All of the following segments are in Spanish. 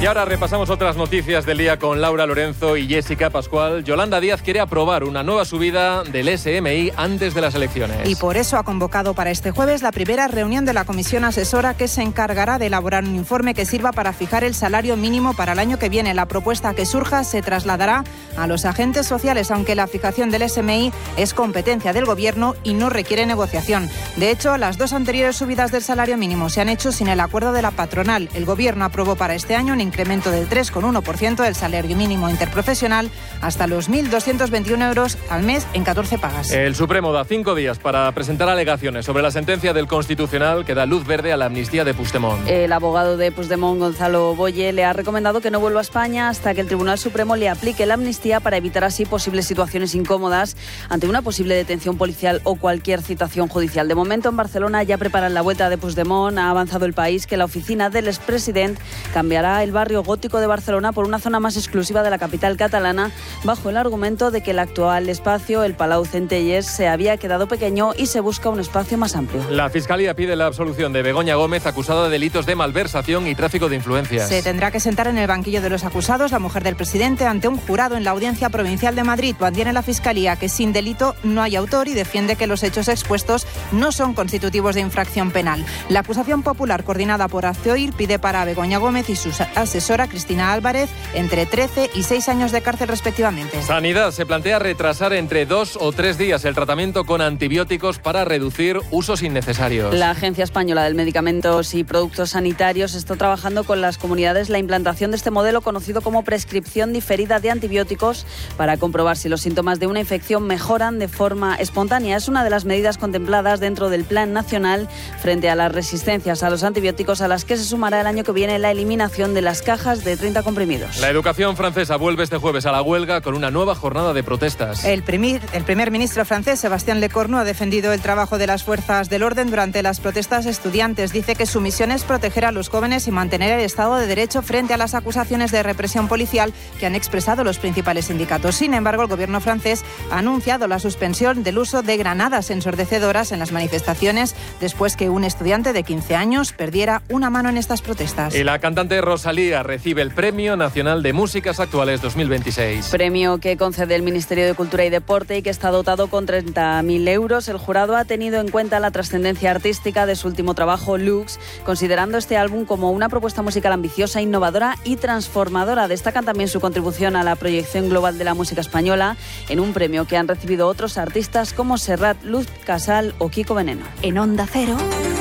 Y ahora repasamos otras noticias del día con Laura Lorenzo y Jessica Pascual. Yolanda Díaz quiere aprobar una nueva subida del SMI antes de las elecciones. Y por eso ha convocado para este jueves la primera reunión de la comisión asesora que se encargará de elaborar un informe que sirva para fijar el salario mínimo para el año que viene. La propuesta que surja se trasladará a los agentes sociales, aunque la fijación del SMI es competencia del Gobierno y no requiere negociación. De hecho, las dos anteriores subidas del salario mínimo se han hecho sin el acuerdo de la patronal. El Gobierno aprobó para este año un incremento del 3,1% del salario mínimo interprofesional hasta los 1.221 euros al mes en 14 pagas. El Supremo da 5 días para presentar alegaciones sobre la sentencia del Constitucional que da luz verde a la amnistía de Puigdemont. El abogado de Puigdemont, Gonzalo Boye, le ha recomendado que no vuelva a España hasta que el Tribunal Supremo le aplique la amnistía para evitar así posibles situaciones incómodas ante una posible detención policial o cualquier citación judicial. De momento, en Barcelona ya preparan la vuelta de Puigdemont. Ha avanzado el País que la oficina del expresidente cambiará el barrio gótico de Barcelona por una zona más exclusiva de la capital catalana, bajo el argumento de que el actual espacio, el Palau Centelles, se había quedado pequeño y se busca un espacio más amplio. La Fiscalía pide la absolución de Begoña Gómez, acusada de delitos de malversación y tráfico de influencias. Se tendrá que sentar en el banquillo de los acusados la mujer del presidente ante un jurado en la Audiencia Provincial de Madrid. Mantiene la Fiscalía que sin delito no hay autor y defiende que los hechos expuestos no son constitutivos de infracción penal. La acusación popular coordinada por Hazte Oír pide para Begoña Gómez y su asesora Cristina Álvarez entre 13 y 6 años de cárcel respectivamente. Sanidad se plantea retrasar entre 2 o 3 días el tratamiento con antibióticos para reducir usos innecesarios. La Agencia Española de Medicamentos y Productos Sanitarios está trabajando con las comunidades la implantación de este modelo conocido como prescripción diferida de antibióticos para comprobar si los síntomas de una infección mejoran de forma espontánea. Es una de las medidas contempladas dentro del Plan Nacional frente a las resistencias a los antibióticos, a las que se sumará el año que viene la eliminación de las cajas de 30 comprimidos. La educación francesa vuelve este jueves a la huelga con una nueva jornada de protestas. El primer ministro francés, Sébastien Lecornu, ha defendido el trabajo de las fuerzas del orden durante las protestas estudiantes. Dice que su misión es proteger a los jóvenes y mantener el Estado de Derecho frente a las acusaciones de represión policial que han expresado los principales sindicatos. Sin embargo, el gobierno francés ha anunciado la suspensión del uso de granadas ensordecedoras en las manifestaciones después que un estudiante de 15 años perdiera una mano en estas protestas. Y la cantante Rosalía recibe el Premio Nacional de Músicas Actuales 2026. Premio que concede el Ministerio de Cultura y Deporte y que está dotado con 30.000 euros. El jurado ha tenido en cuenta la trascendencia artística de su último trabajo, Lux, considerando este álbum como una propuesta musical ambiciosa, innovadora y transformadora. Destacan también su contribución a la proyección global de la música española en un premio que han recibido otros artistas como Serrat, Luz Casal o Kiko Veneno. En Onda Cero,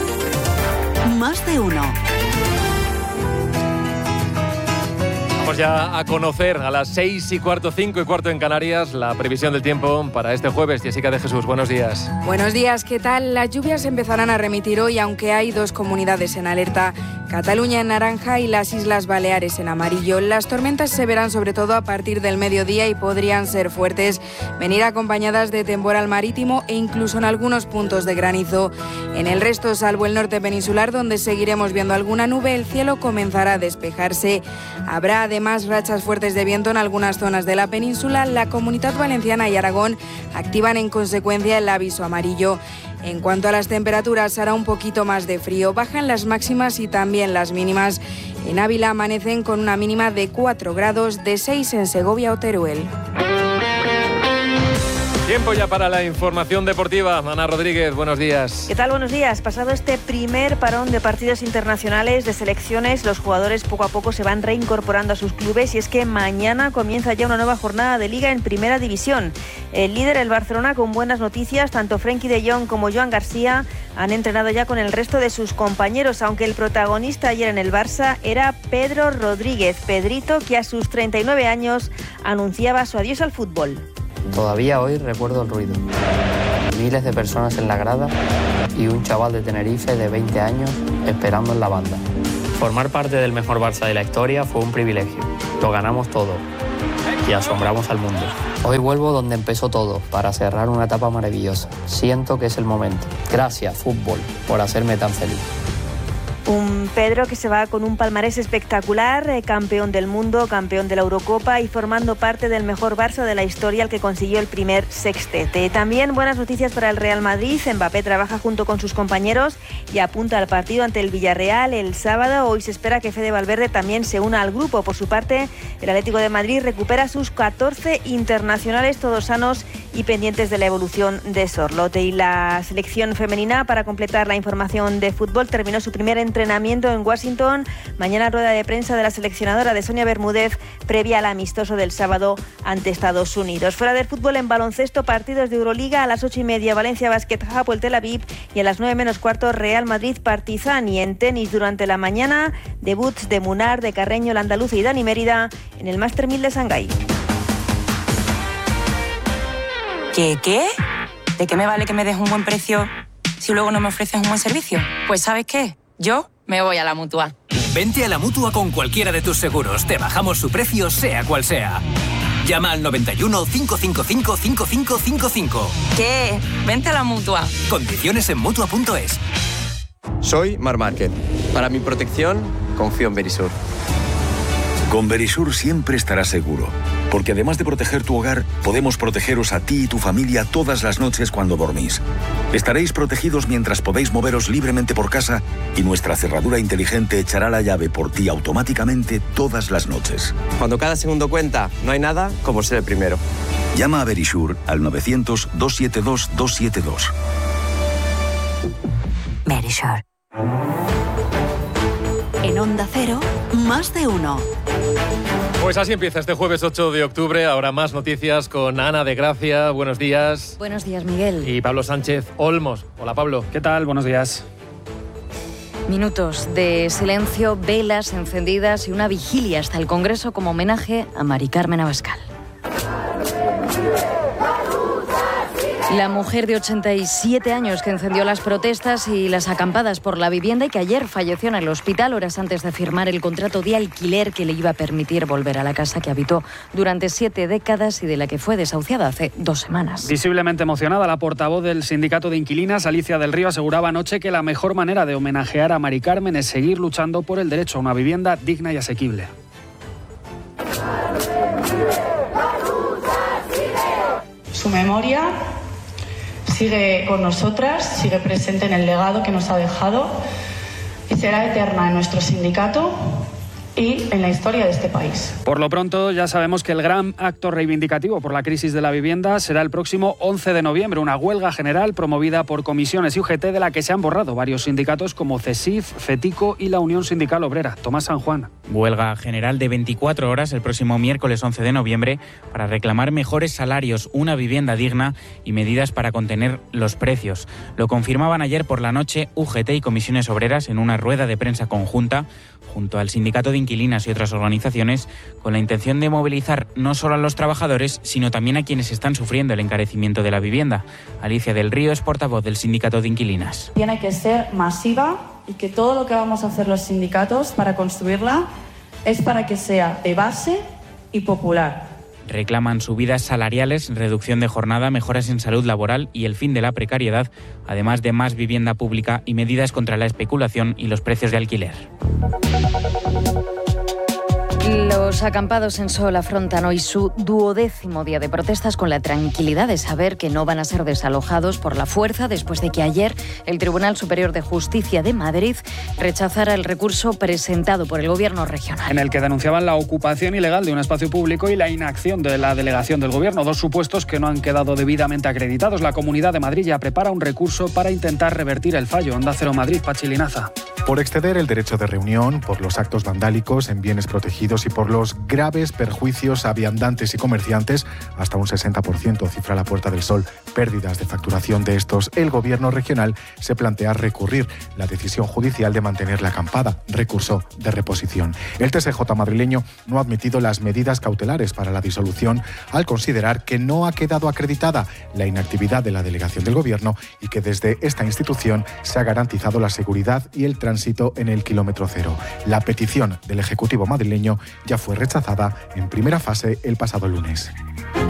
Más de Uno. Vamos ya a conocer a las 6:15, 5:15 en Canarias, la previsión del tiempo para este jueves. Jessica de Jesús, buenos días. Buenos días, ¿qué tal? Las lluvias empezarán a remitir hoy, aunque hay 2 comunidades en alerta. Cataluña en naranja y las Islas Baleares en amarillo. Las tormentas se verán sobre todo a partir del mediodía y podrían ser fuertes, venir acompañadas de temporal marítimo e incluso en algunos puntos de granizo. En el resto, salvo el norte peninsular, donde seguiremos viendo alguna nube, el cielo comenzará a despejarse. Habrá además rachas fuertes de viento en algunas zonas de la península. La Comunidad Valenciana y Aragón activan en consecuencia el aviso amarillo. En cuanto a las temperaturas, hará un poquito más de frío. Bajan las máximas y también las mínimas. En Ávila amanecen con una mínima de 4 grados, de 6 en Segovia o Teruel. Tiempo ya para la información deportiva. Ana Rodríguez, buenos días. ¿Qué tal? Buenos días. Pasado este primer parón de partidos internacionales de selecciones, los jugadores poco a poco se van reincorporando a sus clubes y es que mañana comienza ya una nueva jornada de Liga en Primera División. El líder, el Barcelona, con buenas noticias. Tanto Frenkie de Jong como Joan García han entrenado ya con el resto de sus compañeros, aunque el protagonista ayer en el Barça era Pedro Rodríguez, Pedrito, que a sus 39 años anunciaba su adiós al fútbol. Todavía hoy recuerdo el ruido. Miles de personas en la grada y un chaval de Tenerife de 20 años esperando en la banda. Formar parte del mejor Barça de la historia fue un privilegio. Lo ganamos todo y asombramos al mundo. Hoy vuelvo donde empezó todo, para cerrar una etapa maravillosa. Siento que es el momento. Gracias, fútbol, por hacerme tan feliz. Un Pedro que se va con un palmarés espectacular, campeón del mundo, campeón de la Eurocopa y formando parte del mejor Barça de la historia, el que consiguió el primer sextete. También buenas noticias para el Real Madrid. Mbappé trabaja junto con sus compañeros y apunta al partido ante el Villarreal el sábado. Hoy se espera que Fede Valverde también se una al grupo. Por su parte, el Atlético de Madrid recupera sus 14 internacionales, todos sanos y pendientes de la evolución de Sorlote. Y la selección femenina, para completar la información de fútbol, terminó su primer entrenamiento en Washington. Mañana rueda de prensa de la seleccionadora de Sonia Bermúdez previa al amistoso del sábado ante Estados Unidos. Fuera del fútbol, en baloncesto, partidos de Euroliga a las 8:30 Valencia Basket Hapoel Tel Aviv y a las 9:15 Real Madrid Partizan. Y en tenis durante la mañana, debuts de Munar, de Carreño, Landaluce y Dani Mérida en el Master 1000 de Shanghái. ¿Qué? ¿De qué me vale que me des un buen precio si luego no me ofreces un buen servicio? Pues ¿sabes qué? Yo me voy a la Mutua. Vente a la Mutua con cualquiera de tus seguros. Te bajamos su precio, sea cual sea. Llama al 91 555 5555. ¿Qué? Vente a la Mutua. Condiciones en Mutua.es. Soy Mar Márquez. Para mi protección, confío en Verisur. Con Verisur siempre estarás seguro, porque además de proteger tu hogar, podemos protegeros a ti y tu familia todas las noches cuando dormís. Estaréis protegidos mientras podéis moveros libremente por casa y nuestra cerradura inteligente echará la llave por ti automáticamente todas las noches. Cuando cada segundo cuenta, no hay nada como ser el primero. Llama a Verisur al 900-272-272. Verisur. En Onda Cero, Más de Uno. Pues así empieza este jueves 8 de octubre. Ahora más noticias con Ana de Gracia. Buenos días. Buenos días, Miguel. Y Pablo Sánchez Olmos. Hola, Pablo. ¿Qué tal? Buenos días. Minutos de silencio, velas encendidas y una vigilia hasta el Congreso como homenaje a Mari Carmen Abascal. La mujer de 87 años que encendió las protestas y las acampadas por la vivienda y que ayer falleció en el hospital horas antes de firmar el contrato de alquiler que le iba a permitir volver a la casa que habitó durante 7 décadas y de la que fue desahuciada hace 2 semanas. Visiblemente emocionada, la portavoz del sindicato de inquilinas, Alicia del Río, aseguraba anoche que la mejor manera de homenajear a Mari Carmen es seguir luchando por el derecho a una vivienda digna y asequible. Su memoria sigue con nosotras, sigue presente en el legado que nos ha dejado y será eterna en nuestro sindicato y en la historia de este país. Por lo pronto, ya sabemos que el gran acto reivindicativo por la crisis de la vivienda será el próximo 11 de noviembre, una huelga general promovida por comisiones y UGT de la que se han borrado varios sindicatos como CESIF, FETICO y la Unión Sindical Obrera. Tomás San Juan. Huelga general de 24 horas el próximo miércoles 11 de noviembre para reclamar mejores salarios, una vivienda digna y medidas para contener los precios. Lo confirmaban ayer por la noche UGT y comisiones obreras en una rueda de prensa conjunta junto al sindicato de inquilinas y otras organizaciones, con la intención de movilizar no solo a los trabajadores, sino también a quienes están sufriendo el encarecimiento de la vivienda. Alicia del Río es portavoz del sindicato de inquilinas. Tiene que ser masiva y que todo lo que vamos a hacer los sindicatos para construirla es para que sea de base y popular. Reclaman subidas salariales, reducción de jornada, mejoras en salud laboral y el fin de la precariedad, además de más vivienda pública y medidas contra la especulación y los precios de alquiler. Los acampados en Sol afrontan hoy su 12º día de protestas con la tranquilidad de saber que no van a ser desalojados por la fuerza después de que ayer el Tribunal Superior de Justicia de Madrid rechazara el recurso presentado por el Gobierno regional. En el que denunciaban la ocupación ilegal de un espacio público y la inacción de la delegación del Gobierno, 2 supuestos que no han quedado debidamente acreditados. La Comunidad de Madrid ya prepara un recurso para intentar revertir el fallo. Onda Cero Madrid, Pachi Linaza. Por exceder el derecho de reunión, por los actos vandálicos en bienes protegidos y por los graves perjuicios a viandantes y comerciantes, hasta un 60% cifra la Puerta del Sol pérdidas de facturación de estos. El Gobierno regional se plantea recurrir la decisión judicial de mantener la acampada, recurso de reposición. El TSJ madrileño no ha admitido las medidas cautelares para la disolución al considerar que no ha quedado acreditada la inactividad de la delegación del Gobierno y que desde esta institución se ha garantizado la seguridad y el tránsito en el kilómetro cero. La petición del Ejecutivo madrileño ya fue rechazada en primera fase el pasado lunes.